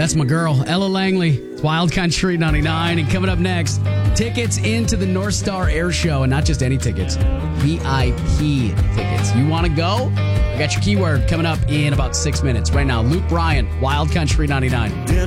That's my girl, Ella Langley. It's Wild Country 99. And coming up next, tickets into the North Star Air Show. And not just any tickets, VIP tickets. You want to go? I got your keyword coming up in about 6 minutes. Right now, Luke Bryan, Wild Country 99.